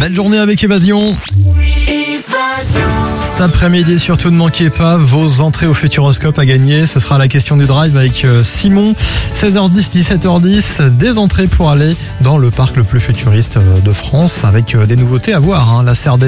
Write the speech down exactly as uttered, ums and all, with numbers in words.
Belle journée avec Évasion. Cet après-midi, surtout ne manquez pas vos entrées au Futuroscope à gagner. Ce sera la question du drive avec Simon. seize heures dix, dix-sept heures dix, des entrées pour aller dans le parc le plus futuriste de France avec des nouveautés à voir. Hein. La serre des